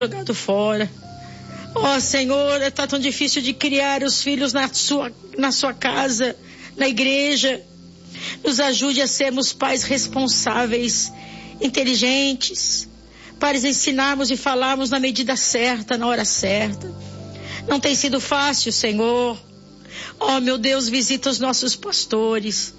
jogado fora. Ó Senhor, está tão difícil de criar os filhos na sua casa, na igreja. Nos ajude a sermos pais responsáveis, inteligentes, para ensinarmos e falarmos na medida certa, na hora certa. Não tem sido fácil, Senhor. Ó meu Deus, visita os nossos pastores.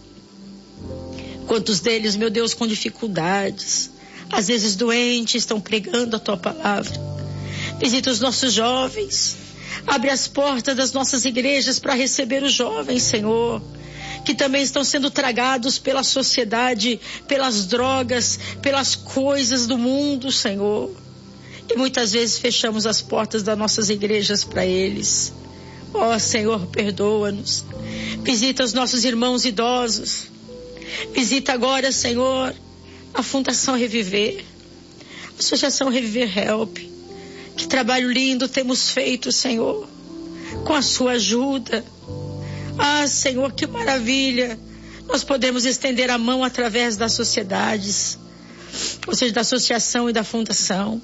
Quantos deles, meu Deus, com dificuldades, às vezes doentes, estão pregando a tua palavra. Visita os nossos jovens. Abre as portas das nossas igrejas para receber os jovens, Senhor, que também estão sendo tragados pela sociedade, pelas drogas, pelas coisas do mundo, Senhor. E muitas vezes fechamos as portas das nossas igrejas para eles. Ó Senhor, perdoa-nos. Visita os nossos irmãos idosos. Visita agora, Senhor, a Fundação Reviver, a Associação Reviver Help. Que trabalho lindo temos feito, Senhor, com a sua ajuda. Ah, Senhor, que maravilha. Nós podemos estender a mão através das sociedades, ou seja, da associação e da fundação.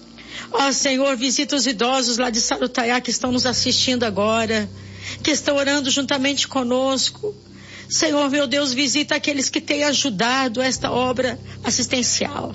Ó Senhor, visita os idosos lá de Sarutaiá que estão nos assistindo agora, que estão orando juntamente conosco. Senhor, meu Deus, visita aqueles que têm ajudado esta obra assistencial.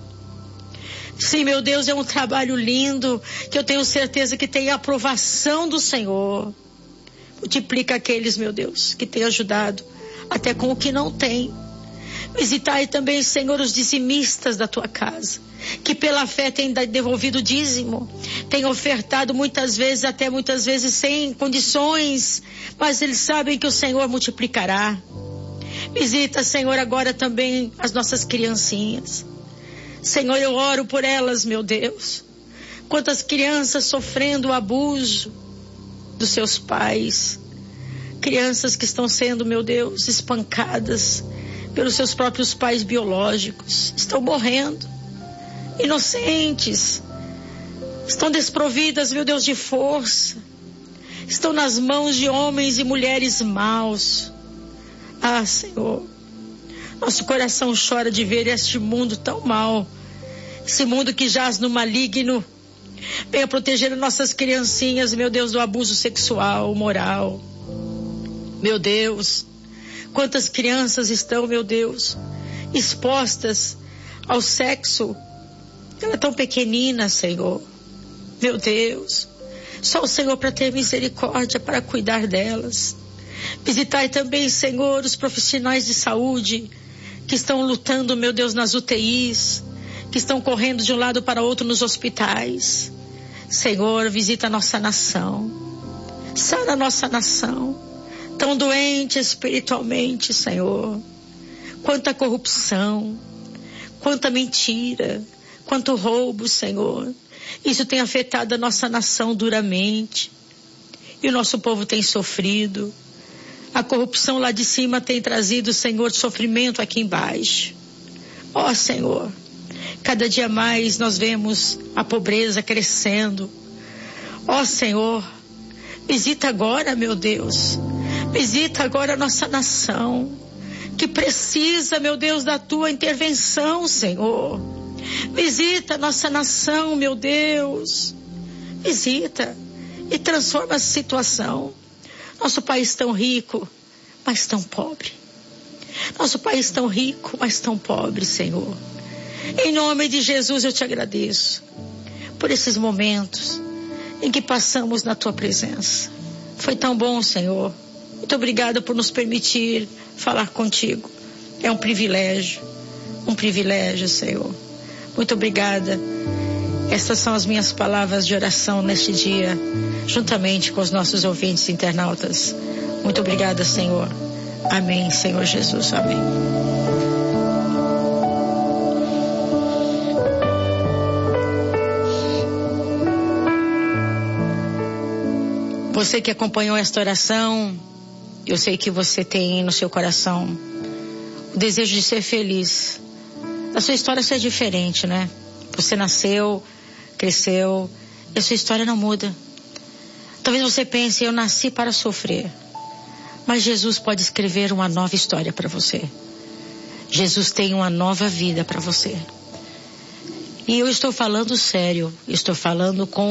Sim, meu Deus, é um trabalho lindo, que eu tenho certeza que tem a aprovação do Senhor. Multiplica aqueles, meu Deus, que têm ajudado, até com o que não tem. Visitai também, Senhor, os dizimistas da tua casa, que pela fé têm devolvido o dízimo, têm ofertado muitas vezes sem condições, mas eles sabem que o Senhor multiplicará. Visita, Senhor, agora também as nossas criancinhas. Senhor, eu oro por elas, meu Deus. Quantas crianças sofrendo o abuso dos seus pais. Crianças que estão sendo, meu Deus, espancadas pelos seus próprios pais biológicos. Estão morrendo. Inocentes. Estão desprovidas, meu Deus, de força. Estão nas mãos de homens e mulheres maus. Ah, Senhor. Nosso coração chora de ver este mundo tão mau. Esse mundo que jaz no maligno. Venha proteger nossas criancinhas, meu Deus, do abuso sexual, moral. Meu Deus, quantas crianças estão, meu Deus, expostas ao sexo. Ela é tão pequenina, Senhor. Meu Deus, só o Senhor para ter misericórdia, para cuidar delas. Visitai também, Senhor, os profissionais de saúde que estão lutando, meu Deus, nas UTIs, que estão correndo de um lado para outro nos hospitais. Senhor, visita a nossa nação. Sara a nossa nação, tão doente espiritualmente, Senhor. Quanta corrupção, quanta mentira, quanto roubo, Senhor. Isso tem afetado a nossa nação duramente. E o nosso povo tem sofrido. A corrupção lá de cima tem trazido, Senhor, sofrimento aqui embaixo. Ó, Senhor, cada dia mais nós vemos a pobreza crescendo. Ó, Senhor, visita agora, meu Deus. Visita agora a nossa nação, que precisa, meu Deus, da tua intervenção, Senhor. Visita a nossa nação, meu Deus. Visita e transforma a situação. Nosso país tão rico, mas tão pobre. Nosso país tão rico, mas tão pobre, Senhor. Em nome de Jesus eu te agradeço por esses momentos em que passamos na tua presença. Foi tão bom, Senhor. Muito obrigada por nos permitir falar contigo. É um privilégio, Senhor. Muito obrigada. Essas são as minhas palavras de oração neste dia, juntamente com os nossos ouvintes internautas. Muito obrigada, Senhor. Amém, Senhor Jesus. Amém. Você que acompanhou esta oração, eu sei que você tem no seu coração o desejo de ser feliz. A sua história é diferente, né? Você nasceu, cresceu, e a sua história não muda. Talvez você pense, eu nasci para sofrer. Mas Jesus pode escrever uma nova história para você. Jesus tem uma nova vida para você. E eu estou falando sério, estou falando com